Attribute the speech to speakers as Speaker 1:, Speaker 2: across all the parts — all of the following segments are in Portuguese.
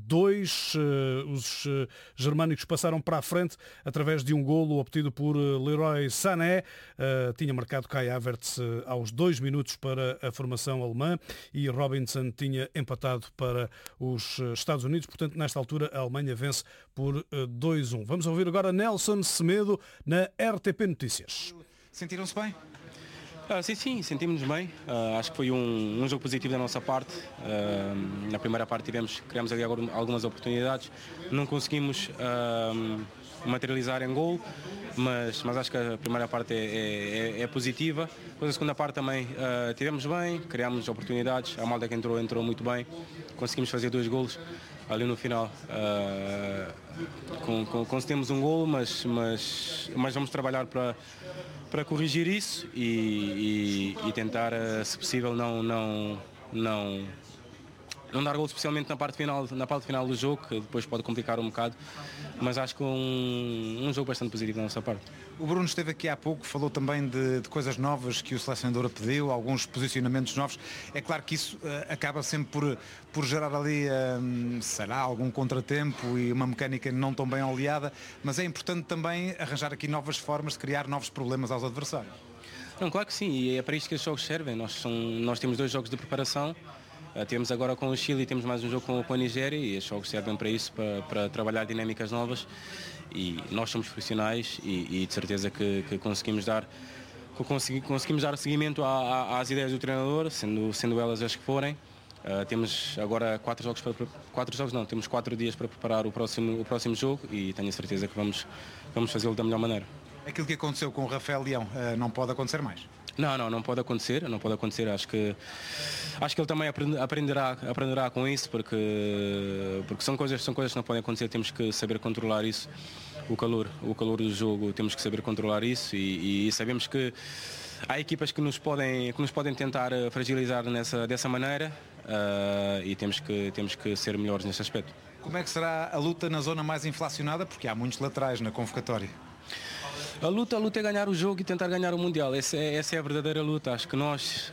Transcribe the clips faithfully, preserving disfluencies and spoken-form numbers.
Speaker 1: dois. Os germânicos passaram para a frente através de um golo obtido por Leroy Sané. Tinha marcado Kai Havertz aos dois minutos para a formação alemã e Robinson tinha empatado para os Estados Unidos. Portanto, nesta altura, a Alemanha vence por dois a um. Vamos ouvir agora Nelson Semedo na R T P Notícias.
Speaker 2: Sentiram-se bem?
Speaker 3: Ah, sim, sim, sentimos-nos bem. Uh, acho que foi um, um jogo positivo da nossa parte. Uh, na primeira parte tivemos, criamos ali algumas oportunidades. Não conseguimos uh, materializar em gol, mas, mas acho que a primeira parte é, é, é positiva. Depois a segunda parte também uh, tivemos bem, criámos oportunidades. A malta que entrou, entrou muito bem. Conseguimos fazer dois golos ali no final. Uh, com, com, conseguimos um golo, mas, mas, mas vamos trabalhar para... para corrigir isso e, e, e tentar, se possível, não, não, não, não dar gol, especialmente na parte final, na parte final do jogo, que depois pode complicar um bocado, mas acho que um, um jogo bastante positivo da nossa parte.
Speaker 2: O Bruno esteve aqui há pouco, falou também de, de coisas novas que o selecionador pediu, alguns posicionamentos novos. É claro que isso uh, acaba sempre por, por gerar ali, uh, será, algum contratempo e uma mecânica não tão bem oleada, mas é importante também arranjar aqui novas formas de criar novos problemas aos adversários.
Speaker 3: Não, claro que sim, e é para isto que os jogos servem. Nós, são, nós temos dois jogos de preparação, uh, temos agora com o Chile e temos mais um jogo com, com a Nigéria, e os jogos servem para isso, para, para trabalhar dinâmicas novas. E nós somos profissionais e, e de certeza que, que conseguimos dar que consegui, conseguimos dar seguimento a, a, às ideias do treinador, sendo, sendo elas as que forem. Uh, temos agora quatro jogos para quatro jogos não, temos quatro dias para preparar o próximo, o próximo jogo e tenho a certeza que vamos, vamos fazê-lo da melhor maneira.
Speaker 2: Aquilo que aconteceu com o Rafael Leão uh, não pode acontecer mais?
Speaker 3: Não, não, não pode acontecer, não pode acontecer. Acho que, acho que ele também aprenderá, aprenderá com isso, porque, porque são coisas, são coisas que não podem acontecer, temos que saber controlar isso. O calor, o calor do jogo, temos que saber controlar isso e, e sabemos que há equipas que nos podem, que nos podem tentar fragilizar nessa, dessa maneira uh, e temos que, temos que ser melhores nesse aspecto.
Speaker 2: Como é que será a luta na zona mais inflacionada? Porque há muitos laterais na convocatória.
Speaker 3: A luta, a luta é ganhar o jogo e tentar ganhar o Mundial. Essa é, essa é a verdadeira luta. Acho que nós,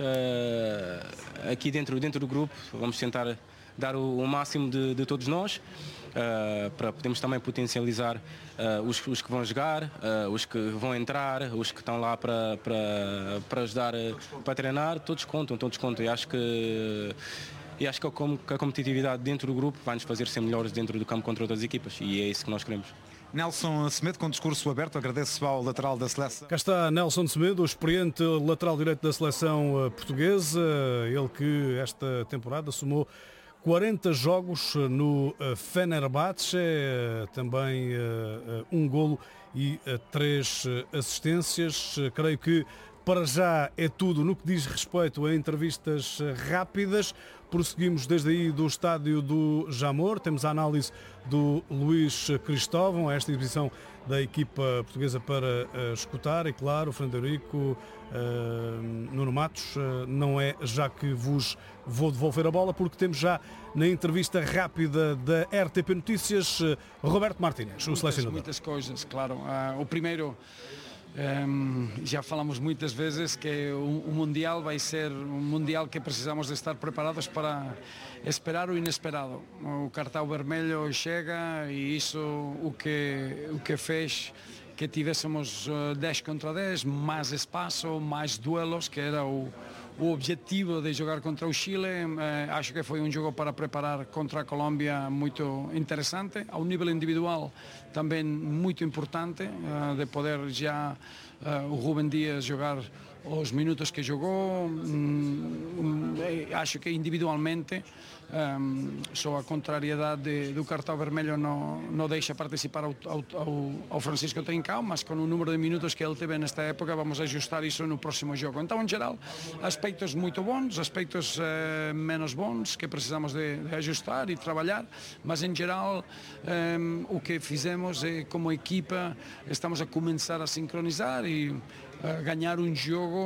Speaker 3: uh, aqui dentro, dentro do grupo, vamos tentar dar o, o máximo de, de todos nós, uh, para podermos também potencializar uh, os, os que vão jogar, uh, os que vão entrar, os que estão lá para, para, para ajudar, uh, para treinar. Todos contam, todos contam. E acho que, e acho que a competitividade dentro do grupo vai nos fazer ser melhores dentro do campo contra outras equipas. E é isso que nós queremos.
Speaker 2: Nelson Semedo, com discurso aberto, agradeço ao lateral da seleção.
Speaker 1: Cá está Nelson Semedo, o experiente lateral direito da seleção portuguesa, ele que esta temporada somou quarenta jogos no Fenerbahçe, também um golo e três assistências. Creio que para já é tudo no que diz respeito a entrevistas rápidas. Prosseguimos desde aí do estádio do Jamor. Temos a análise do Luís Cristóvão, a esta exibição da equipa portuguesa para uh, escutar. E claro, o Frederico uh, Nuno Matos, uh, não é já que vos vou devolver a bola, porque temos já na entrevista rápida da R T P Notícias uh, Roberto Martínez, o
Speaker 4: muitas,
Speaker 1: selecionador.
Speaker 4: Muitas coisas, claro. Uh, o primeiro... Um, já falamos muitas vezes que o, o Mundial vai ser um Mundial que precisamos de estar preparados para esperar o inesperado. O cartão vermelho chega e isso o que, o que fez que tivéssemos uh, dez contra dez, mais espaço, mais duelos, que era o, o objetivo de jogar contra o Chile. Uh, acho que foi um jogo para preparar contra a Colômbia muito interessante, ao nível individual também muito importante, uh, de poder já uh, o Rubem Dias jogar os minutos que jogou. Um, um, acho que individualmente um, só a contrariedade do cartão vermelho não, não deixa participar ao, ao, ao Francisco Trincão, mas com o número de minutos que ele teve nesta época vamos ajustar isso no próximo jogo. Então, em geral, aspectos muito bons, aspectos uh, menos bons que precisamos de, de ajustar e trabalhar, mas em geral um, o que fizemos é, como equipa, estamos a começar a sincronizar e uh, ganhar um jogo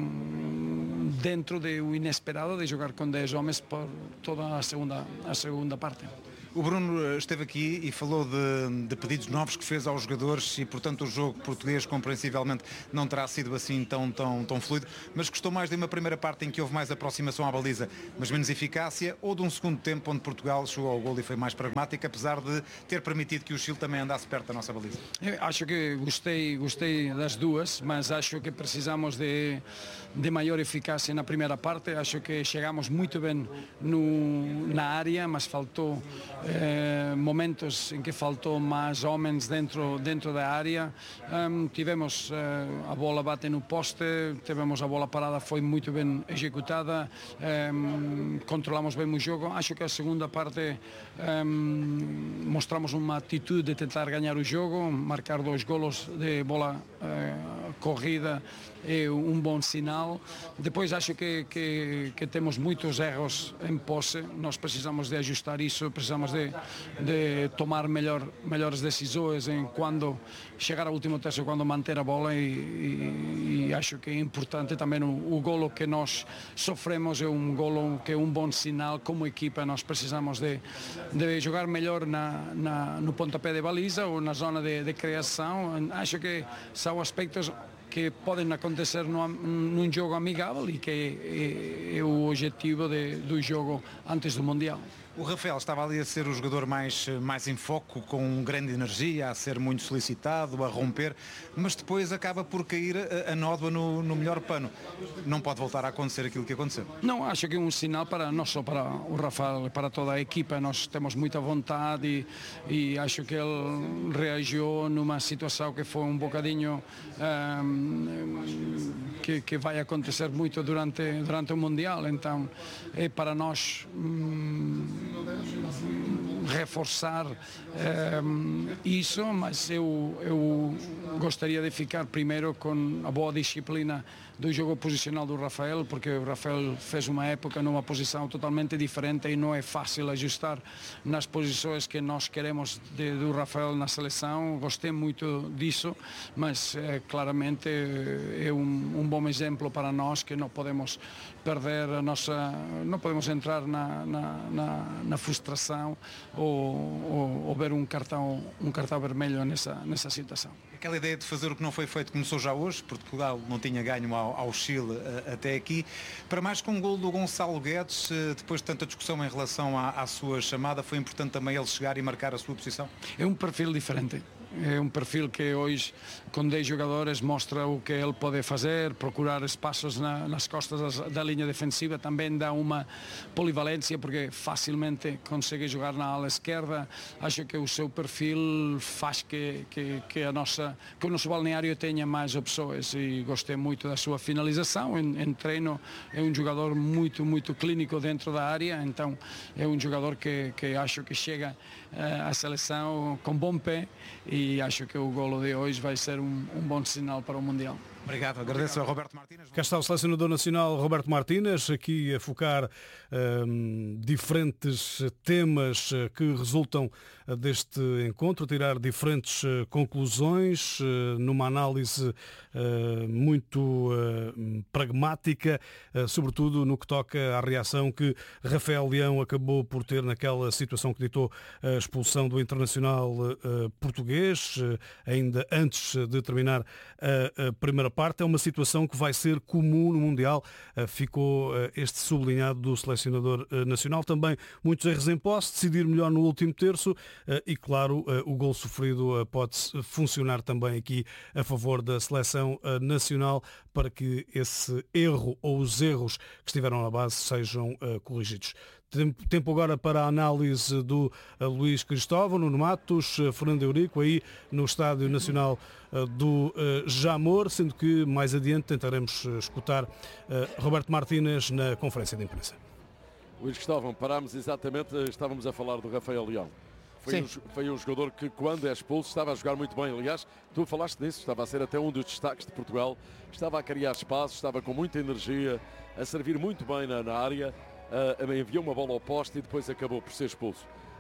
Speaker 4: um, dentro do inesperado de jogar com dez homens por toda a segunda, a segunda parte.
Speaker 2: O Bruno esteve aqui e falou de, de pedidos novos que fez aos jogadores e, portanto, o jogo português, compreensivelmente, não terá sido assim tão, tão, tão fluido, mas gostou mais de uma primeira parte em que houve mais aproximação à baliza, mas menos eficácia, ou de um segundo tempo onde Portugal chegou ao golo e foi mais pragmático, apesar de ter permitido que o Chile também andasse perto da nossa baliza?
Speaker 4: Eu acho que gostei, gostei das duas, mas acho que precisamos de, de maior eficácia na primeira parte. Acho que chegamos muito bem no, na área, mas faltou Eh, momentos em que faltou mais homens dentro dentro da área. Um, tivemos uh, a bola bate no poste, tivemos a bola parada, foi muito bem executada, um, controlamos bem o jogo. Acho que a segunda parte um, mostramos uma atitude de tentar ganhar o jogo, marcar dois golos de bola uh, corrida é um bom sinal. Depois acho que, que, que temos muitos erros em posse, nós precisamos de ajustar isso, precisamos de, de tomar melhor, melhores decisões em quando chegar ao último terço, quando manter a bola, e, e, e acho que é importante também o, o golo que nós sofremos, é um golo que é um bom sinal. Como equipa nós precisamos de, de jogar melhor na, na, no pontapé de baliza ou na zona de, de criação. Acho que são aspectos que podem acontecer num, num jogo amigável e que é, é, é o objetivo de, do jogo antes do Mundial.
Speaker 2: O Rafael estava ali a ser o jogador mais, mais em foco, com grande energia, a ser muito solicitado, a romper, mas depois acaba por cair a, a nódoa no, no melhor pano. Não pode voltar a acontecer aquilo que aconteceu.
Speaker 4: Não, acho que é um sinal para não só para o Rafael, para toda a equipa. Nós temos muita vontade e, e acho que ele reagiu numa situação que foi um bocadinho um, que, que vai acontecer muito durante, durante o Mundial. Então é para nós um, reforçar um, isso, mas eu, eu gostaria de ficar primeiro com a boa disciplina do jogo posicional do Rafael, porque o Rafael fez uma época numa posição totalmente diferente e não é fácil ajustar nas posições que nós queremos de, do Rafael na seleção. Gostei muito disso, mas é, claramente é um, um bom exemplo para nós, que não podemos perder a nossa, não podemos entrar na, na, na, na frustração ou, ou, ou ver um cartão, um cartão vermelho nessa, nessa situação.
Speaker 2: Aquela ideia de fazer o que não foi feito começou já hoje. Portugal não tinha ganho ao, ao Chile até aqui. Para mais que um golo do Gonçalo Guedes, depois de tanta discussão em relação à, à sua chamada, foi importante também ele chegar e marcar a sua posição?
Speaker 4: É um perfil diferente. É um perfil que hoje, com dez jogadores, mostra o que ele pode fazer, procurar espaços na, nas costas da linha defensiva, também dá uma polivalência, porque facilmente consegue jogar na ala esquerda. Acho que o seu perfil faz que, que, que, a nossa, que o nosso balneário tenha mais opções, e gostei muito da sua finalização. Em, em treino é um jogador muito, muito clínico dentro da área, então é um jogador que, que acho que chega uh, à seleção com bom pé, e acho que o golo de hoje vai ser um, um bom sinal para o Mundial.
Speaker 2: Obrigado, agradeço a Roberto Martínez.
Speaker 1: Cá está o selecionador nacional Roberto Martínez, aqui a focar um, diferentes temas que resultam deste encontro, tirar diferentes conclusões, numa análise uh, muito uh, pragmática, uh, sobretudo no que toca à reação que Rafael Leão acabou por ter naquela situação que ditou a expulsão do internacional uh, português, uh, ainda antes de terminar a, a primeira parte. É uma situação que vai ser comum no Mundial, ficou este sublinhado do selecionador nacional. Também muitos erros em posse, decidir melhor no último terço e, claro, o gol sofrido pode funcionar também aqui a favor da seleção nacional para que esse erro ou os erros que estiveram na base sejam corrigidos. Tempo agora para a análise do Luís Cristóvão, Nuno Matos, Fernando Eurico, aí no Estádio Nacional do Jamor, sendo que mais adiante tentaremos escutar Roberto Martínez na conferência de imprensa.
Speaker 5: Luís Cristóvão, parámos exatamente, estávamos a falar do Rafael Leão. Foi um, foi um jogador que, quando é expulso, estava a jogar muito bem. Aliás, tu falaste nisso, estava a ser até um dos destaques de Portugal, estava a criar espaços, estava com muita energia, a servir muito bem na, na área. Uh, enviou uma bola ao poste e depois acabou por ser expulso.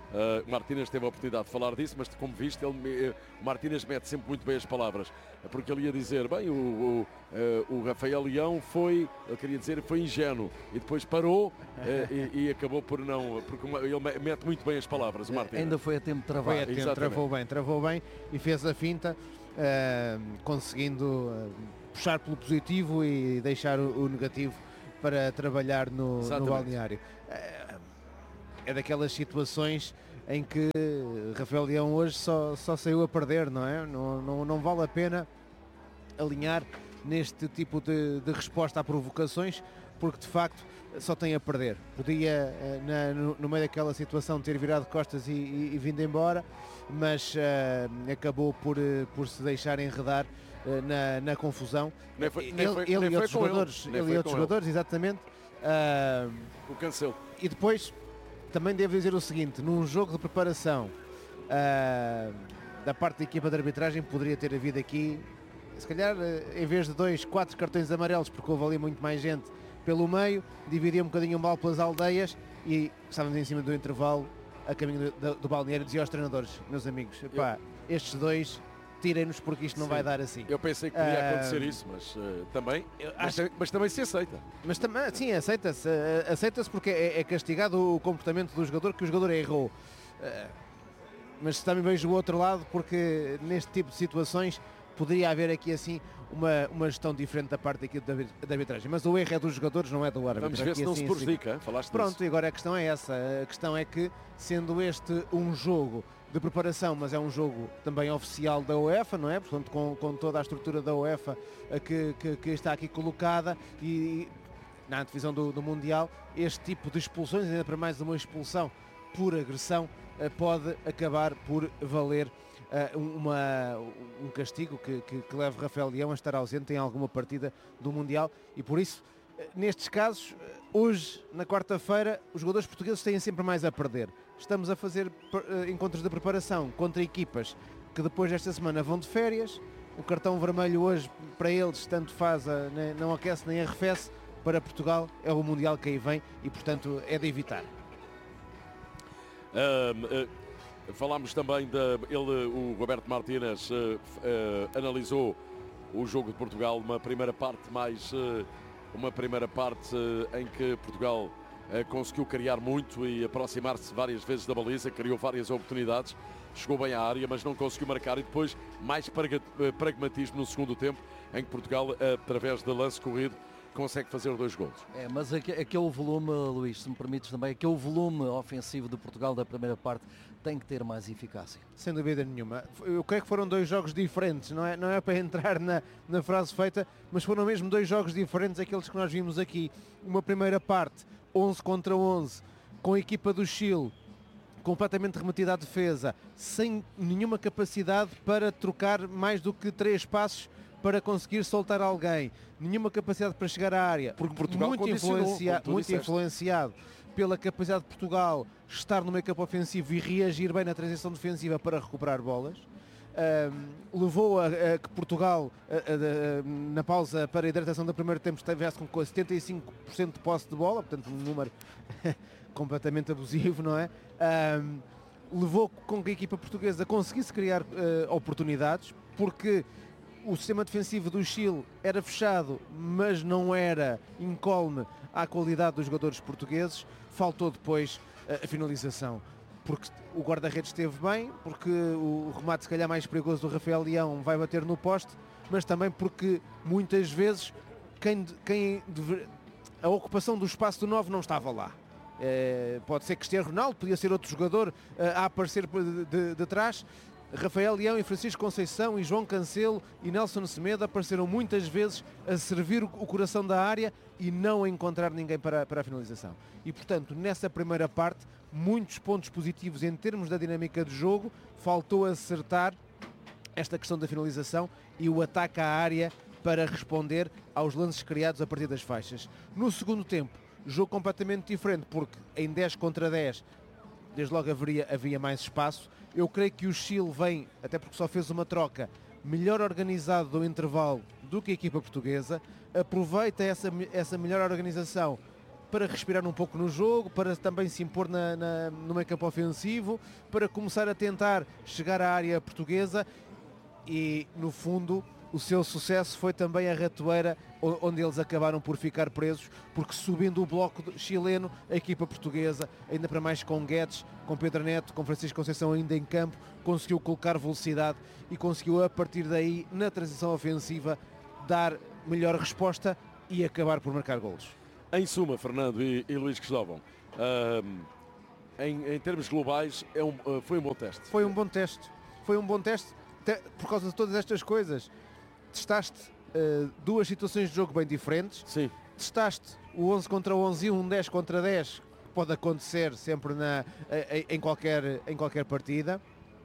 Speaker 5: Uh, o Martínez teve a oportunidade de falar disso, mas como viste, ele, uh, o Martínez mete sempre muito bem as palavras, porque ele ia dizer, bem, o, o, uh, o Rafael Leão foi, ele queria dizer, foi ingênuo, e depois parou uh, e, e acabou por não, porque ele mete muito bem as palavras, o Martínez.
Speaker 6: Ainda foi a tempo de travar.
Speaker 7: Foi a tempo,
Speaker 5: Exatamente.
Speaker 7: travou bem, travou bem e fez a finta, uh, conseguindo uh, puxar pelo positivo e deixar o, o negativo para trabalhar no, no balneário. Uh, é daquelas situações em que Rafael Leão hoje só, só saiu a perder, não é? Não, não, não vale a pena alinhar neste tipo de, de resposta a provocações, porque de facto só tem a perder. Podia, na, no, no meio daquela situação, ter virado costas e, e, e vindo embora, mas uh, acabou por, por se deixar enredar uh, na, na confusão.
Speaker 5: Nem foi, nem
Speaker 7: ele
Speaker 5: foi,
Speaker 7: ele
Speaker 5: nem
Speaker 7: e outros
Speaker 5: foi
Speaker 7: jogadores,
Speaker 5: ele.
Speaker 7: ele e outros jogadores, exatamente. Uh,
Speaker 5: o Cancelo.
Speaker 7: E depois também devo dizer o seguinte, num jogo de preparação uh, da parte da equipa de arbitragem poderia ter havido aqui, se calhar em vez de dois, quatro cartões amarelos, porque houve ali muito mais gente pelo meio, dividia um bocadinho o mal pelas aldeias e estávamos em cima do intervalo a caminho do, do balneário, dizia aos treinadores, meus amigos, epá, eu... estes dois tirem-nos porque isto não Sim. vai dar assim.
Speaker 5: Eu pensei que podia acontecer uh, isso, mas uh, também, mas, acho... mas também se aceita.
Speaker 7: Mas também, sim, aceita-se, uh, aceita-se porque é, é castigado o comportamento do jogador, que o jogador errou. Uh, mas também vejo o outro lado, porque neste tipo de situações poderia haver aqui assim uma, uma gestão diferente da parte aqui da, da arbitragem. Mas o erro é dos jogadores, não é do árbitro.
Speaker 5: Vamos ver
Speaker 7: aqui,
Speaker 5: se não
Speaker 7: assim,
Speaker 5: se prejudica, assim. Falaste
Speaker 7: Pronto,
Speaker 5: disso.
Speaker 7: E agora a questão é essa. A questão é que, sendo este um jogo de preparação, mas é um jogo também oficial da UEFA, não é? Portanto, com, com toda a estrutura da UEFA que, que, que está aqui colocada e na antevisão do, do Mundial, este tipo de expulsões, ainda para mais uma expulsão por agressão, pode acabar por valer uma, um castigo que, que, que leve Rafael Leão a estar ausente em alguma partida do Mundial e por isso, nestes casos, hoje, na quarta-feira, os jogadores portugueses têm sempre mais a perder. Estamos a fazer uh, encontros de preparação contra equipas que depois desta semana vão de férias. O cartão vermelho hoje, para eles, tanto faz, a, né, não aquece nem arrefece. Para Portugal é o Mundial que aí vem e, portanto, é de evitar.
Speaker 5: Um, uh, falámos também, de, ele, o Roberto Martínez, uh, uh, analisou o jogo de Portugal, uma primeira parte mais... Uh, uma primeira parte uh, em que Portugal uh, conseguiu criar muito e aproximar-se várias vezes da baliza, criou várias oportunidades, chegou bem à área, mas não conseguiu marcar e depois mais pragmatismo no segundo tempo, em que Portugal, uh, através de lance corrido, consegue fazer dois golos.
Speaker 6: É, mas aquele volume, Luís, se me permites também, aquele volume ofensivo de Portugal da primeira parte tem que ter mais eficácia.
Speaker 7: Sem dúvida nenhuma. Eu creio que foram dois jogos diferentes, não é, não é para entrar na, na frase feita, mas foram mesmo dois jogos diferentes aqueles que nós vimos aqui. Uma primeira parte, onze contra onze, com a equipa do Chile completamente remetida à defesa, sem nenhuma capacidade para trocar mais do que três passos para conseguir soltar alguém, nenhuma capacidade para chegar à área,
Speaker 5: porque Portugal
Speaker 7: muito, influencia muito influenciado pela capacidade de Portugal estar no meio campo ofensivo e reagir bem na transição defensiva para recuperar bolas. Um, levou a, a que Portugal a, a, a, na pausa para a hidratação do primeiro tempo estivesse com setenta e cinco por cento de posse de bola, portanto um número completamente abusivo, não é? Um, levou com que a equipa portuguesa conseguisse criar uh, oportunidades, porque o sistema defensivo do Chile era fechado, mas não era incólume à qualidade dos jogadores portugueses. Faltou depois a finalização, porque o guarda-redes esteve bem, porque o remate se calhar mais perigoso do Rafael Leão vai bater no poste, mas também porque muitas vezes quem, quem deve, a ocupação do espaço do nove não estava lá. É, pode ser Cristiano Ronaldo, podia ser outro jogador a aparecer de, de, de trás. Rafael Leão e Francisco Conceição e João Cancelo e Nelson Semedo apareceram muitas vezes a servir o coração da área e não a encontrar ninguém para, para a finalização. E, portanto, nessa primeira parte, muitos pontos positivos em termos da dinâmica de jogo, faltou acertar esta questão da finalização e o ataque à área para responder aos lances criados a partir das faixas. No segundo tempo, jogo completamente diferente, porque em dez contra dez, desde logo haveria, havia mais espaço. Eu creio que o Chile vem, até porque só fez uma troca, melhor organizado do intervalo do que a equipa portuguesa, aproveita essa, essa melhor organização para respirar um pouco no jogo, para também se impor na, na, no meio campo ofensivo, para começar a tentar chegar à área portuguesa e, no fundo, o seu sucesso foi também a ratoeira onde eles acabaram por ficar presos, porque subindo o bloco chileno, a equipa portuguesa, ainda para mais com Guedes, com Pedro Neto, com Francisco Conceição ainda em campo, conseguiu colocar velocidade e conseguiu a partir daí, na transição ofensiva, dar melhor resposta e acabar por marcar golos.
Speaker 5: Em suma, Fernando e, e Luís Cristóvão, um, em, em termos globais é um, uh, foi um bom teste.
Speaker 7: Foi um bom teste. Foi um bom teste te, por causa de todas estas coisas. Testaste uh, duas situações de jogo bem diferentes.
Speaker 5: Sim. Testaste
Speaker 7: o onze contra onze e um dez contra dez, que pode acontecer sempre na, em, qualquer, em qualquer partida.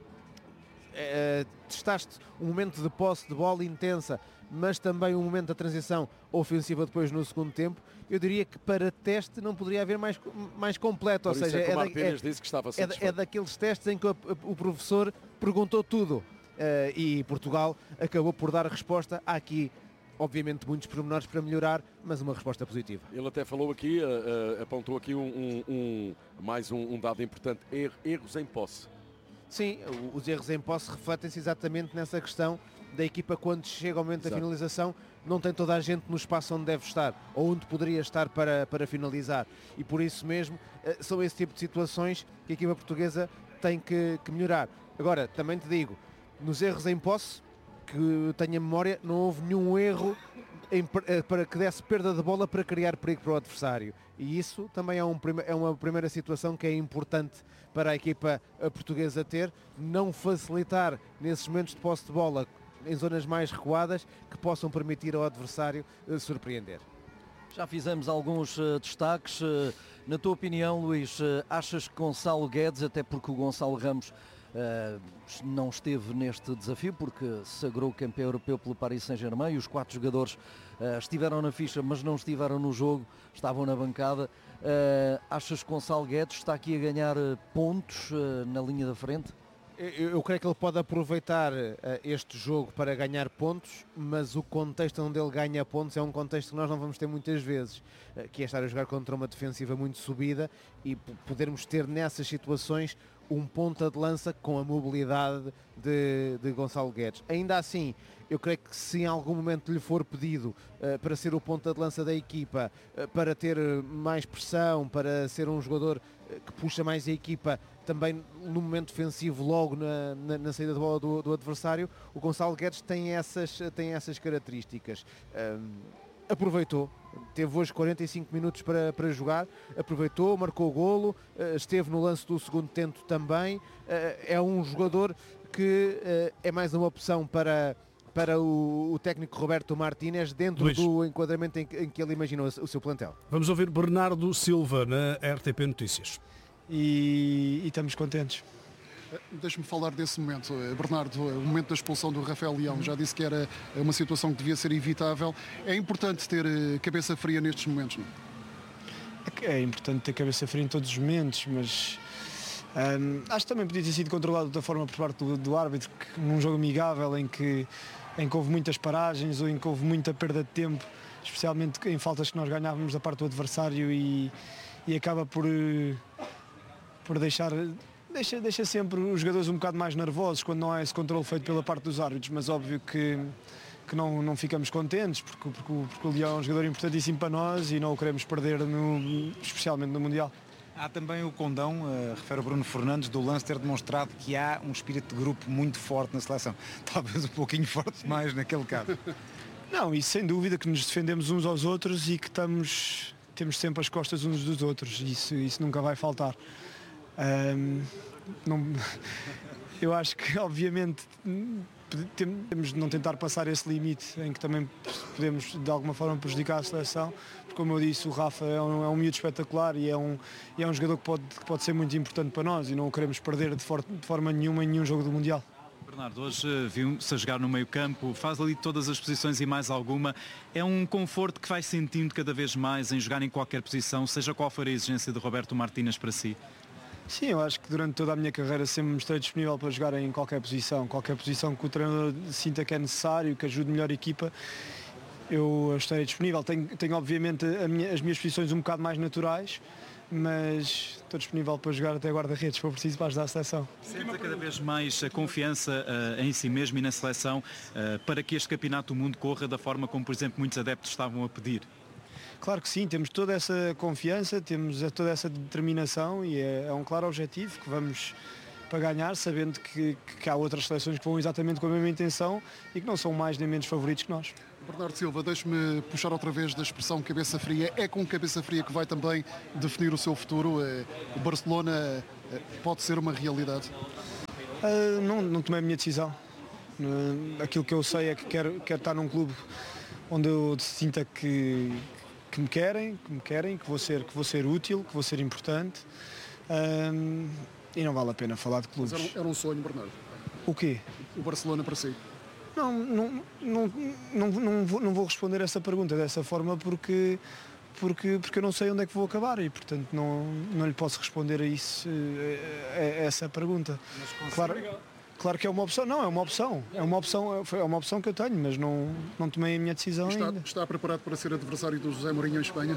Speaker 7: Uh, testaste um momento de posse de bola intensa, mas também um momento da transição ofensiva depois no segundo tempo. Eu diria que para teste não poderia haver mais, mais completo. Ou seja,
Speaker 5: é,
Speaker 7: é,
Speaker 5: da,
Speaker 7: é,
Speaker 5: disse que estava
Speaker 7: é, é daqueles testes em que o, o professor perguntou tudo. Uh, e Portugal acabou por dar resposta. Há aqui, obviamente, muitos pormenores para melhorar, mas uma resposta positiva.
Speaker 5: Ele até falou aqui, uh, uh, apontou aqui um, um, um, mais um, um dado importante, er, erros em posse.
Speaker 7: Sim, os erros em posse refletem-se exatamente nessa questão da equipa quando chega ao momento Exato. Da finalização, não tem toda a gente no espaço onde deve estar, ou onde poderia estar para, para finalizar. E por isso mesmo, uh, são esse tipo de situações que a equipa portuguesa tem que, que melhorar. Agora, também te digo, nos erros em posse, que tenha memória, não houve nenhum erro em, para que desse perda de bola para criar perigo para o adversário. E isso também é, um, é uma primeira situação que é importante para a equipa portuguesa ter, não facilitar nesses momentos de posse de bola em zonas mais recuadas que possam permitir ao adversário uh, surpreender.
Speaker 6: Já fizemos alguns uh, destaques. Uh, na tua opinião, Luís, uh, achas que Gonçalo Guedes, até porque o Gonçalo Ramos Uh, não esteve neste desafio porque sagrou campeão europeu pelo Paris Saint-Germain e os quatro jogadores uh, estiveram na ficha mas não estiveram no jogo, estavam na bancada. Uh, achas que Gonçalo Guedes está aqui a ganhar uh, pontos uh, na linha da frente?
Speaker 7: Eu, eu creio que ele pode aproveitar uh, este jogo para ganhar pontos, mas o contexto onde ele ganha pontos é um contexto que nós não vamos ter muitas vezes, uh, que é estar a jogar contra uma defensiva muito subida e p- podermos ter nessas situações um ponta de lança com a mobilidade de, de Gonçalo Guedes. Ainda assim, eu creio que se em algum momento lhe for pedido uh, para ser o ponta de lança da equipa, uh, para ter mais pressão, para ser um jogador uh, que puxa mais a equipa, também no momento defensivo, logo na, na, na saída de bola do, do adversário, o Gonçalo Guedes tem essas, tem essas características. Um, aproveitou, teve hoje quarenta e cinco minutos para, para jogar, aproveitou, marcou o golo, esteve no lance do segundo tento também, é um jogador que é mais uma opção para, para o, o técnico Roberto Martínez dentro Luís. do enquadramento em que, em que ele imaginou o seu plantel.
Speaker 1: Vamos ouvir Bernardo Silva na R T P Notícias.
Speaker 8: E, e estamos contentes.
Speaker 9: Deixe-me falar desse momento, Bernardo, o momento da expulsão do Rafael Leão. Já disse que era uma situação que devia ser evitável. É importante ter cabeça fria nestes momentos, não?
Speaker 8: É importante ter cabeça fria em todos os momentos, mas hum, acho que também podia ter sido controlado de outra forma por parte do, do árbitro, que, num jogo amigável em que, em que houve muitas paragens ou em que houve muita perda de tempo, especialmente em faltas que nós ganhávamos da parte do adversário e, e acaba por, por deixar... Deixa, deixa sempre os jogadores um bocado mais nervosos quando não há esse controle feito pela parte dos árbitros, mas óbvio que, que não, não ficamos contentes porque, porque, porque o Leão é um jogador importantíssimo para nós e não o queremos perder, no, especialmente no Mundial.
Speaker 2: Há também o condão, uh, refere o Bruno Fernandes, do lance ter demonstrado que há um espírito de grupo muito forte na seleção. Talvez um pouquinho forte mais naquele caso.
Speaker 8: Não, e sem dúvida que nos defendemos uns aos outros e que estamos, temos sempre as costas uns dos outros. Isso, isso nunca vai faltar. Um, não, eu acho que obviamente temos de não tentar passar esse limite em que também podemos de alguma forma prejudicar a seleção, porque como eu disse, o Rafa é um, é um miúdo espetacular e é um, e é um jogador que pode, que pode ser muito importante para nós e não o queremos perder de, for, de forma nenhuma em nenhum jogo do Mundial.
Speaker 10: Bernardo, hoje viu-se a jogar no meio campo, faz ali todas as posições e mais alguma. É um conforto que vai sentindo cada vez mais em jogar em qualquer posição, seja qual for a exigência de Roberto Martínez para si?
Speaker 8: Sim, eu acho que durante toda a minha carreira sempre me mostrei disponível para jogar em qualquer posição, qualquer posição que o treinador sinta que é necessário, que ajude melhor a equipa. eu estarei disponível. Tenho, tenho obviamente a minha, as minhas posições um bocado mais naturais, mas estou disponível para jogar até guarda-redes, se for preciso, para ajudar a seleção.
Speaker 10: Sente cada vez mais a confiança uh, em si mesmo e na seleção uh, para que este campeonato do mundo corra da forma como, por exemplo, muitos adeptos estavam a pedir?
Speaker 8: Claro que sim, temos toda essa confiança, temos toda essa determinação e é, é um claro objetivo que vamos para ganhar, sabendo que, que há outras seleções que vão exatamente com a mesma intenção e que não são mais nem menos favoritos que nós.
Speaker 9: Bernardo Silva, deixe-me puxar outra vez da expressão cabeça fria. É com cabeça fria que vai também definir o seu futuro? O Barcelona pode ser uma realidade?
Speaker 8: Uh, não, não tomei a minha decisão. Uh, aquilo que eu sei é que quero, quero estar num clube onde eu sinta que, que me querem, que me querem, que vou ser, que vou ser útil, que vou ser importante. Uh, e não vale a pena falar de clubes.
Speaker 9: Mas era um, era um sonho, Bernardo?
Speaker 8: O quê?
Speaker 9: O Barcelona para si?
Speaker 8: Não, não, não, não, não, vou, não vou responder essa pergunta dessa forma porque, porque, porque eu não sei onde é que vou acabar e, portanto, não, não lhe posso responder a isso, a, a essa pergunta. Claro, claro que é uma opção. Não, é uma opção. É uma opção, é uma opção que eu tenho, mas não, não tomei a minha decisão
Speaker 9: está,
Speaker 8: ainda.
Speaker 9: Está preparado para ser adversário do José Mourinho em Espanha?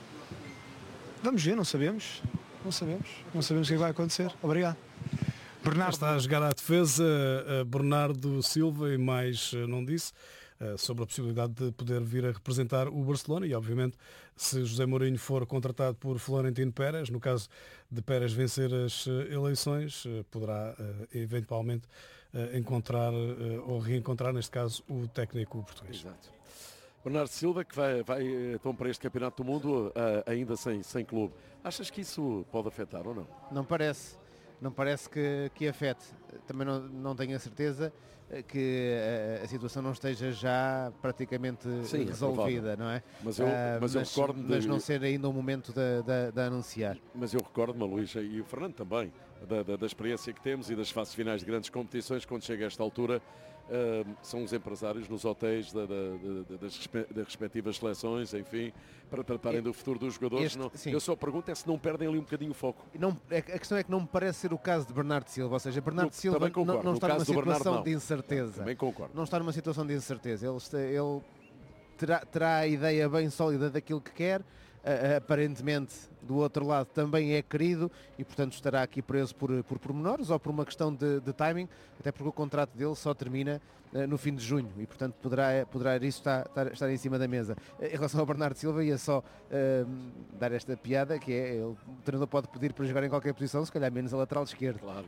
Speaker 8: Vamos ver, não sabemos. Não sabemos. Não sabemos o que vai acontecer. Obrigado.
Speaker 1: Bernardo. Está a jogar à defesa Bernardo Silva e mais não disse sobre a possibilidade de poder vir a representar o Barcelona e obviamente se José Mourinho for contratado por Florentino Pérez, no caso de Pérez vencer as eleições, poderá eventualmente encontrar ou reencontrar neste caso o técnico português.
Speaker 5: Exato. Bernardo Silva que vai, vai então para este Campeonato do Mundo ainda sem, sem clube. Achas que isso pode afetar ou não?
Speaker 7: Não parece. Não parece que, que afete. Também não, não tenho a certeza que a, a situação não esteja já praticamente Sim, resolvida, é não é?
Speaker 5: Mas eu, uh, mas eu recordo-me
Speaker 7: mas não ser ainda o momento de, de, de anunciar.
Speaker 5: Mas eu recordo-me, a Luís e o Fernando também, da, da, da experiência que temos e das fases finais de grandes competições, quando chega a esta altura, uh, são os empresários nos hotéis da, da, da, das, das respectivas seleções, enfim, para prepararem do futuro dos jogadores.
Speaker 7: Este,
Speaker 5: não,
Speaker 7: eu
Speaker 5: só pergunto é se não perdem ali um bocadinho o foco.
Speaker 7: Não, a questão é que não me parece ser o caso de Bernardo Silva, ou seja, Bernardo Silva
Speaker 5: concordo,
Speaker 7: não, não está numa situação
Speaker 5: Bernardo,
Speaker 7: de incerteza.
Speaker 5: Também concordo.
Speaker 7: Não está numa situação de incerteza. Ele, está, ele terá, terá a ideia bem sólida daquilo que quer. Uh, aparentemente do outro lado também é querido e portanto estará aqui preso por, por pormenores ou por uma questão de, de timing, até porque o contrato dele só termina uh, no fim de junho e portanto poderá, poderá isso estar, estar, estar em cima da mesa. Uh, em relação ao Bernardo Silva ia só uh, dar esta piada que é, ele, o treinador pode pedir para jogar em qualquer posição, se calhar menos a lateral esquerdo.
Speaker 5: Claro,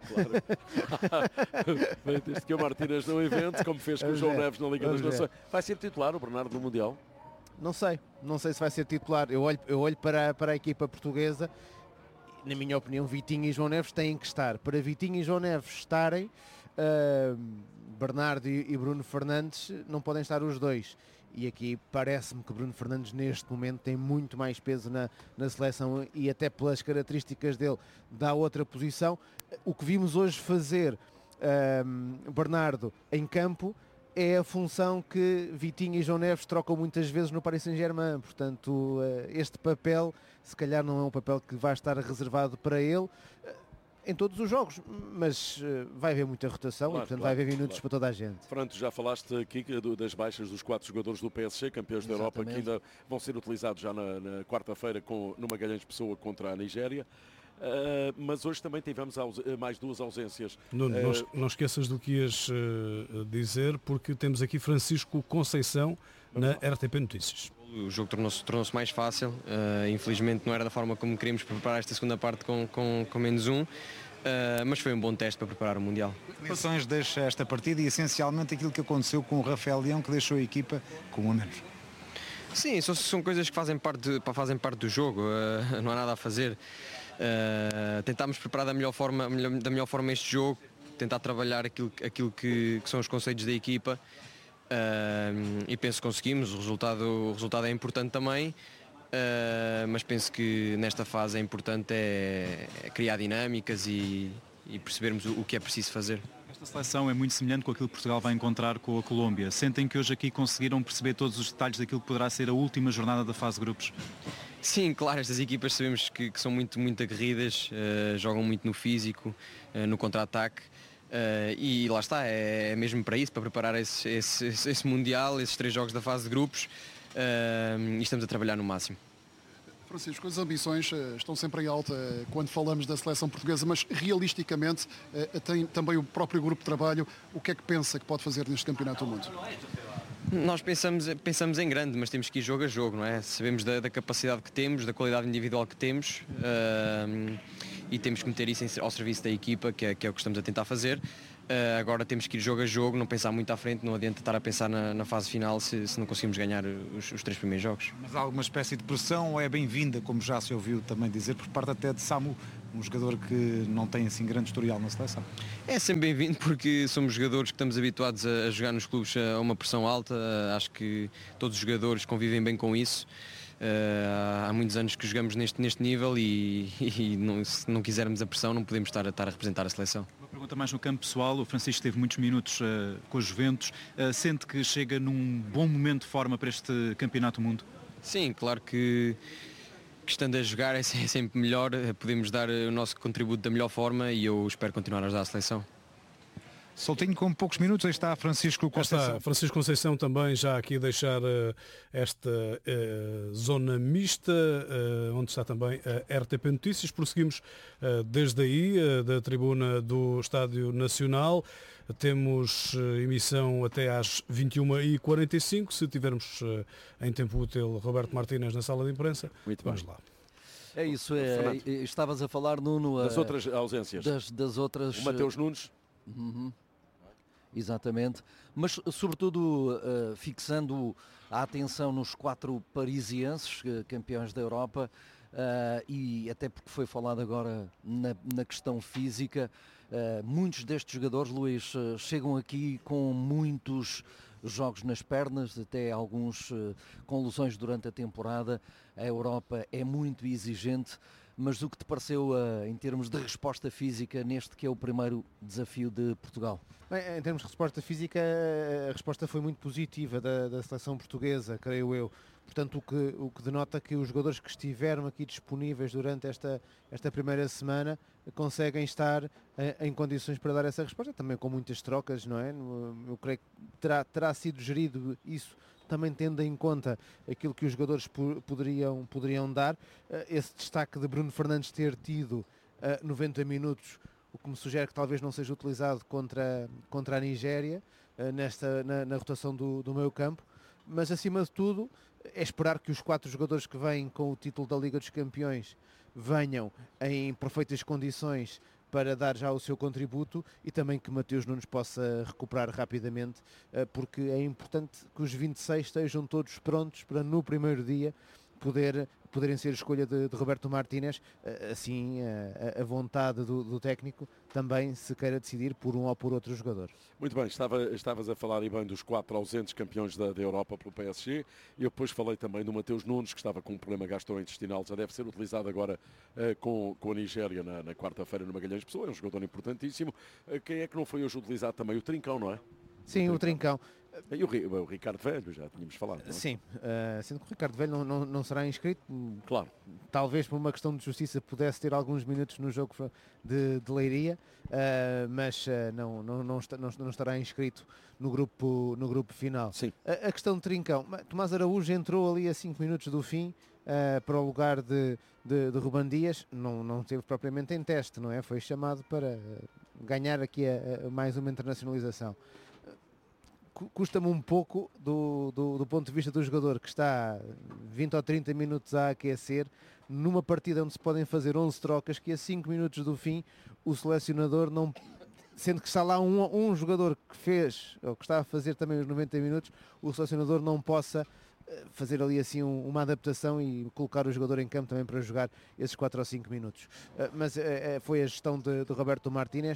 Speaker 5: claro. Desde que o Martínez não invente, como fez com o João Neves na Liga das Nações. Vai ser titular o Bernardo no Mundial?
Speaker 7: Não sei, não sei se vai ser titular. Eu olho, eu olho para, para a equipa portuguesa, na minha opinião, Vitinho e João Neves têm que estar. Para Vitinho e João Neves estarem, uh, Bernardo e, e Bruno Fernandes não podem estar os dois. E aqui parece-me que Bruno Fernandes neste momento tem muito mais peso na, na seleção e até pelas características dele dá outra posição. O que vimos hoje fazer uh, Bernardo em campo é a função que Vitinho e João Neves trocam muitas vezes no Paris Saint-Germain, portanto este papel se calhar não é um papel que vai estar reservado para ele em todos os jogos, mas vai haver muita rotação claro, e portanto claro, vai haver minutos claro. para toda a gente.
Speaker 5: Fernando, já falaste aqui das baixas dos quatro jogadores do P S G, campeões da Europa, que ainda vão ser utilizados já na, na quarta-feira com, no Magalhães Pessoa contra a Nigéria. Uh, mas hoje também tivemos mais duas ausências.
Speaker 1: Nuno, uh, não, não esqueças do que ias uh, dizer, porque temos aqui Francisco Conceição na R T P Notícias.
Speaker 11: O jogo tornou-se tornou mais fácil, uh, infelizmente não era da forma como queríamos preparar esta segunda parte com, com, com menos um, uh, mas foi um bom teste para preparar o Mundial.
Speaker 2: Que lições deixa esta partida e essencialmente aquilo que aconteceu com o Rafael Leão, que deixou a equipa com um menos?
Speaker 11: Sim, são, são coisas que fazem parte, fazem parte do jogo, uh, não há nada a fazer. Uh, tentámos preparar da melhor forma, da melhor forma este jogo, tentar trabalhar aquilo, aquilo que, que são os conceitos da equipa uh, e penso que conseguimos, o resultado, o resultado é importante também, uh, mas penso que nesta fase é importante é, é criar dinâmicas e, e percebermos o, o que é preciso fazer.
Speaker 10: Esta seleção é muito semelhante com aquilo que Portugal vai encontrar com a Colômbia. Sentem que hoje aqui conseguiram perceber todos os detalhes daquilo que poderá ser a última jornada da fase de grupos?
Speaker 11: Sim, claro, estas equipas sabemos que, que são muito, muito aguerridas, uh, jogam muito no físico, uh, no contra-ataque, Uh, e lá está, é mesmo para isso, para preparar esse, esse, esse Mundial, esses três jogos da fase de grupos, uh, e estamos a trabalhar no máximo.
Speaker 9: Francisco, as ambições estão sempre em alta quando falamos da seleção portuguesa, mas realisticamente tem também o próprio grupo de trabalho. O que é que pensa que pode fazer neste Campeonato do Mundo?
Speaker 11: Nós pensamos, pensamos em grande, mas temos que ir jogo a jogo, não é? Sabemos da, da capacidade que temos, da qualidade individual que temos, uh, e temos que meter isso ao serviço da equipa, que é, que é o que estamos a tentar fazer. Uh, agora temos que ir jogo a jogo, não pensar muito à frente, não adianta estar a pensar na, na fase final se, se não conseguimos ganhar os, os três primeiros jogos.
Speaker 2: Mas há alguma espécie de pressão ou é bem-vinda, como já se ouviu também dizer, por parte até de Samu, um jogador que não tem assim grande historial na seleção?
Speaker 11: É sempre bem-vindo porque somos jogadores que estamos habituados a, a jogar nos clubes a uma pressão alta, uh, acho que todos os jogadores convivem bem com isso. Uh, há muitos anos que jogamos neste, neste nível e, e não, se não quisermos a pressão não podemos estar a, estar a representar a seleção.
Speaker 10: Uma pergunta mais no campo pessoal, o Francisco teve muitos minutos uh, com os Juventus, uh, sente que chega num bom momento de forma para este Campeonato do Mundo?
Speaker 11: Sim, claro que, que estando a jogar é sempre melhor, podemos dar o nosso contributo da melhor forma e eu espero continuar a ajudar a seleção.
Speaker 2: Soltinho, com poucos minutos, aí está Francisco Conceição.
Speaker 1: Está Francisco Conceição também já aqui a deixar uh, esta uh, zona mista, uh, onde está também a R T P Notícias. Prosseguimos uh, desde aí, uh, da tribuna do Estádio Nacional. Temos uh, emissão até às vinte e uma e quarenta e cinco. Se tivermos uh, em tempo útil Roberto Martínez na sala de imprensa,
Speaker 5: muito
Speaker 1: vamos
Speaker 5: bem.
Speaker 1: lá.
Speaker 6: É isso, é, estavas a falar, Nuno,
Speaker 5: das outras ausências.
Speaker 6: Das, das outras...
Speaker 5: O Mateus Nunes.
Speaker 6: Uhum. Exatamente, mas sobretudo uh, fixando a atenção nos quatro parisienses, uh, campeões da Europa, uh, e até porque foi falado agora na, na questão física, uh, muitos destes jogadores, Luís, uh, chegam aqui com muitos jogos nas pernas, até alguns uh, com lesões durante a temporada. A Europa é muito exigente, mas o que te pareceu uh, em termos de resposta física neste que é o primeiro desafio de Portugal?
Speaker 7: Bem, em termos de resposta física, a resposta foi muito positiva da, da seleção portuguesa, creio eu. Portanto, o que, o que denota que os jogadores que estiveram aqui disponíveis durante esta, esta primeira semana conseguem estar em, em condições para dar essa resposta, também com muitas trocas, não é? Eu creio que terá, terá sido gerido isso, também tendo em conta aquilo que os jogadores poderiam, poderiam dar. Esse destaque de Bruno Fernandes ter tido noventa minutos, o que me sugere que talvez não seja utilizado contra, contra a Nigéria, nesta, na, na rotação do, do meio campo, mas acima de tudo é esperar que os quatro jogadores que vêm com o título da Liga dos Campeões venham em perfeitas condições para dar já o seu contributo e também que Mateus Nunes possa recuperar rapidamente, porque é importante que os vinte e seis estejam todos prontos para no primeiro dia poder, poderem ser escolha de, de Roberto Martínez, assim a, a vontade do, do técnico também se queira decidir por um ou por outro jogador.
Speaker 5: Muito bem, estava, estavas a falar e bem dos quatro ausentes campeões da, da Europa pelo P S G e eu depois falei também do Mateus Nunes, que estava com um problema gastrointestinal, já deve ser utilizado agora uh, com, com a Nigéria na, na quarta-feira no Magalhães Pessoa, é um jogador importantíssimo. Uh, quem é que não foi hoje utilizado também? O Trincão, não é?
Speaker 7: Sim, o Trincão.
Speaker 5: E o, o Ricardo Velho, já tínhamos falado, não é?
Speaker 7: Sim, uh, sendo que o Ricardo Velho não, não, não será inscrito,
Speaker 5: claro.
Speaker 7: Talvez por uma questão de justiça pudesse ter alguns minutos no jogo de, de Leiria, uh, mas uh, não, não, não, está, não, não estará inscrito no grupo, no grupo final.
Speaker 5: Sim.
Speaker 7: A, a questão de Trincão, Tomás Araújo entrou ali a cinco minutos do fim uh, para o lugar de, de, de Ruben Dias, não, não esteve propriamente em teste, não é? Foi chamado para ganhar aqui a, a mais uma internacionalização. Custa-me um pouco do, do, do ponto de vista do jogador que está vinte ou trinta minutos a aquecer numa partida onde se podem fazer onze trocas, que a cinco minutos do fim o selecionador não, sendo que está lá um, um jogador que fez ou que está a fazer também os noventa minutos, o selecionador não possa fazer ali assim um, uma adaptação e colocar o jogador em campo também para jogar esses quatro ou cinco minutos. Uh, mas uh, foi a gestão de, de Roberto Martínez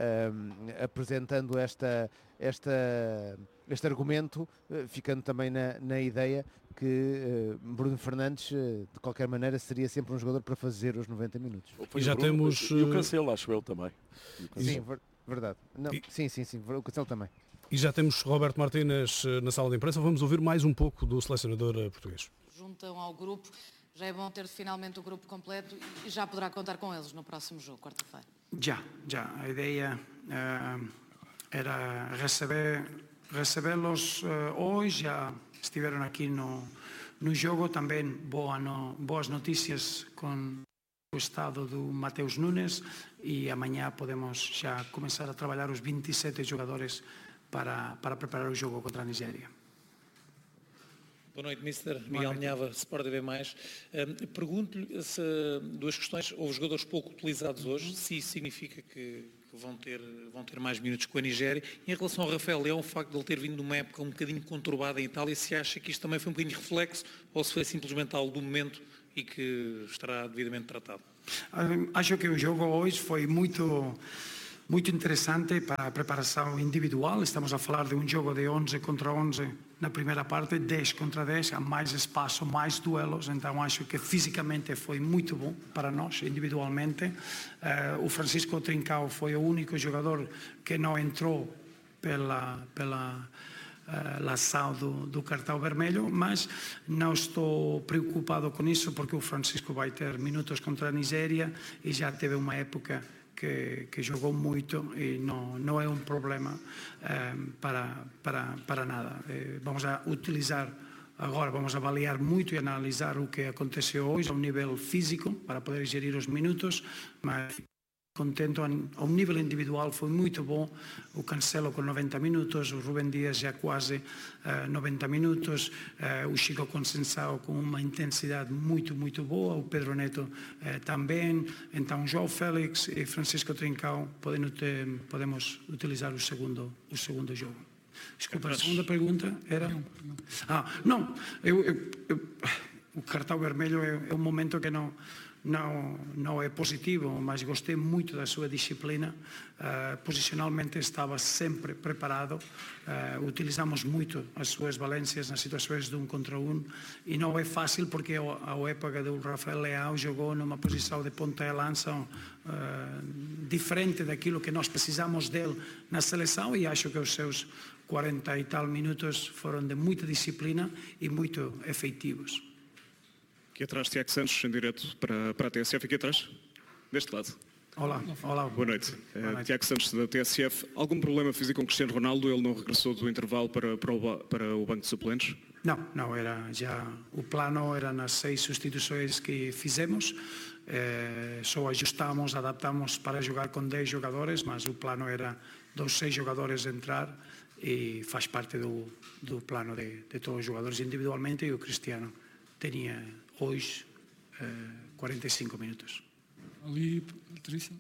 Speaker 7: uh, apresentando esta, esta, este argumento, uh, ficando também na, na ideia que uh, Bruno Fernandes, uh, de qualquer maneira, seria sempre um jogador para fazer os noventa minutos.
Speaker 1: E já
Speaker 5: Bruno,
Speaker 1: temos...
Speaker 5: E o Cancelo, acho eu também.
Speaker 7: Sim, ver, verdade. Não, e... Sim, sim, sim, o Cancelo também.
Speaker 1: E já temos Roberto Martínez na sala de imprensa. Vamos ouvir mais um pouco do selecionador português.
Speaker 12: Juntam ao grupo, já é bom ter finalmente o grupo completo e já poderá contar com eles no próximo jogo, quarta-feira.
Speaker 13: Já, já. A ideia
Speaker 4: uh, era receber, recebê-los uh, hoje, já estiveram aqui no, no jogo, também boa no, boas notícias com o estado do Mateus Nunes e amanhã podemos já começar a trabalhar os vinte e sete jogadores para, para preparar o jogo contra a Nigéria.
Speaker 13: Boa noite, mister Miguel Minhava, Sport T V mais. Um, Pergunto-lhe se duas questões. Houve jogadores pouco utilizados hoje, se isso significa que, que vão, ter, vão ter mais minutos com a Nigéria. Em relação ao Rafael Leão, o facto de ele ter vindo numa época um bocadinho conturbada em Itália, se acha que isto também foi um bocadinho reflexo ou se foi simplesmente algo do momento e que estará devidamente tratado?
Speaker 4: Acho que o jogo hoje foi muito... muito interessante para a preparação individual. Estamos a falar de um jogo de onze contra onze na primeira parte, dez contra dez, há mais espaço, mais duelos, então acho que fisicamente foi muito bom para nós, individualmente. Uh, o Francisco Trincão foi o único jogador que não entrou pela... pela Uh, lação do, do cartão vermelho, mas não estou preocupado com isso porque o Francisco vai ter minutos contra a Nigéria e já teve uma época que, que jogou muito e não, não é um problema uh, para, para, para nada. Uh, vamos a utilizar agora, vamos avaliar muito e analisar o que aconteceu hoje ao nível físico para poder gerir os minutos, mas contento ao nível individual, foi muito bom. O Cancelo com noventa minutos, o Rubem Dias já quase uh, noventa minutos, uh, o Chico Conceição com uma intensidade muito, muito boa, o Pedro Neto uh, também. Então, João Félix e Francisco Trincão podem ter, podemos utilizar o segundo, o segundo jogo. Desculpa, a segunda pergunta era... Ah, não, eu, eu, eu, o cartão vermelho é, é um momento que não... Não, não é positivo, mas gostei muito da sua disciplina. Uh, posicionalmente estava sempre preparado. Uh, utilizamos muito as suas valências nas situações de um contra um e não é fácil porque a época do Rafael Leão jogou numa posição de ponta de lança uh, diferente daquilo que nós precisamos dele na seleção e acho que os seus quarenta e tal minutos foram de muita disciplina e muito efetivos.
Speaker 14: Aqui atrás, Tiago Santos, em direto para, para a T S F, aqui atrás, deste lado.
Speaker 4: Olá, olá.
Speaker 14: Boa noite. Boa noite. Uh, Tiago Santos, da T S F. Algum problema físico com Cristiano Ronaldo? Ele não regressou do intervalo para, para, o, para o banco de suplentes?
Speaker 4: Não, não, era já, o plano era nas seis substituições que fizemos, eh, só ajustamos, adaptamos para jogar com dez jogadores, mas o plano era dos seis jogadores entrar e faz parte do, do plano de, de todos os jogadores individualmente e o Cristiano tinha hoje eh, quarenta e cinco minutos.
Speaker 15: Ali, Patrícia.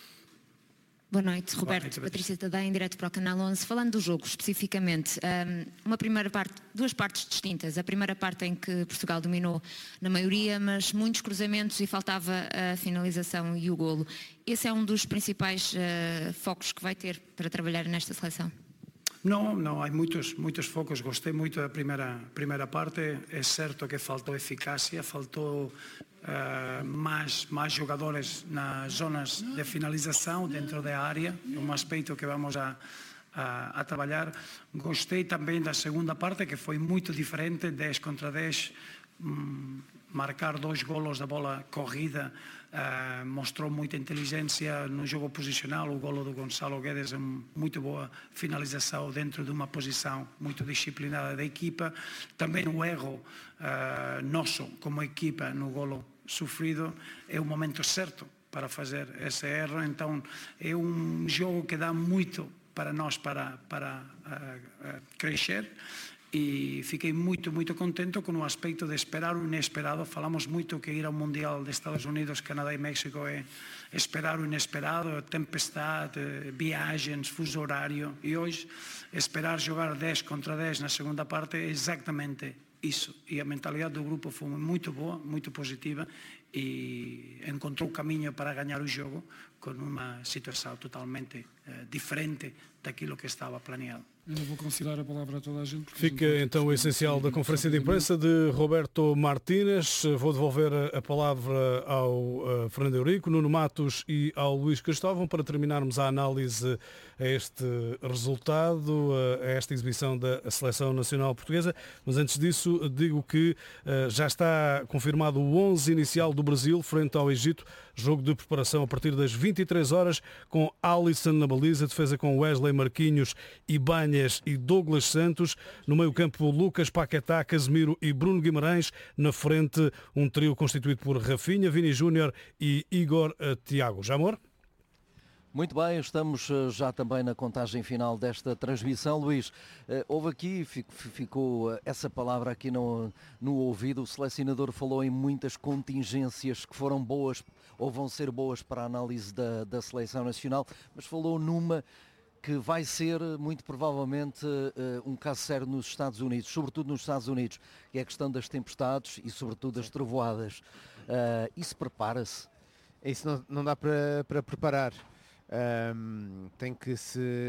Speaker 16: Boa noite, Roberto. Boa noite, Patrícia Tadei, em direto para o Canal onze. Falando do jogo especificamente, uma primeira parte, duas partes distintas. A primeira parte em que Portugal dominou na maioria, mas muitos cruzamentos e faltava a finalização e o golo. Esse é um dos principais uh, focos que vai ter para trabalhar nesta seleção?
Speaker 4: Não, não, há muitos, muitos focos. Gostei muito da primeira, primeira parte. É certo que faltou eficácia, faltou uh, mais, mais jogadores nas zonas de finalização dentro da área. É um aspecto que vamos a, a, a trabalhar. Gostei também da segunda parte, que foi muito diferente, dez contra dez. Hum, marcar dois golos da bola corrida uh, mostrou muita inteligência no jogo posicional. O golo do Gonçalo Guedes é uma muito boa finalização dentro de uma posição muito disciplinada da equipa. Também o erro uh, nosso como equipa no golo sofrido é o momento certo para fazer esse erro. Então é um jogo que dá muito para nós para, para uh, uh, crescer. E fiquei muito, muito contento com o aspecto de esperar o inesperado. Falamos muito que ir ao Mundial de Estados Unidos, Canadá e México é esperar o inesperado, tempestade, viagens, fuso horário. E hoje, esperar jogar dez contra dez na segunda parte é exatamente isso. E a mentalidade do grupo foi muito boa, muito positiva e encontrou o caminho para ganhar o jogo com uma situação totalmente uh, diferente daquilo que estava planeado.
Speaker 15: Eu vou conciliar a palavra a toda a gente.
Speaker 1: Fica então o essencial da conferência de imprensa de Roberto Martínez. Vou devolver a palavra ao uh, Fernando Eurico, Nuno Matos e ao Luís Cristóvão para terminarmos a análise a este resultado, a esta exibição da Seleção Nacional Portuguesa. Mas antes disso, digo que uh, já está confirmado o onze inicial do do Brasil frente ao Egito. Jogo de preparação a partir das vinte e três horas com Alisson na baliza, defesa com Wesley, Marquinhos, Ibanhas e Douglas Santos. No meio-campo, Lucas Paquetá, Casemiro e Bruno Guimarães. Na frente, um trio constituído por Rafinha, Vini Júnior e Igor Thiago. Jamor?
Speaker 6: Muito bem, estamos já também na contagem final desta transmissão. Luís, houve aqui, ficou essa palavra aqui no, no ouvido, o selecionador falou em muitas contingências que foram boas ou vão ser boas para a análise da, da seleção nacional, mas falou numa que vai ser muito provavelmente um caso sério nos Estados Unidos, sobretudo nos Estados Unidos, que é a questão das tempestades e sobretudo das trovoadas. Uh, isso prepara-se?
Speaker 7: Isso não, não dá para, para preparar. Um, tem que se